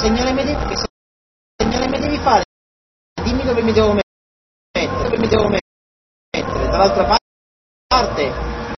che segnale mi devi fare? Dimmi dove mi devo mettere, dall'altra parte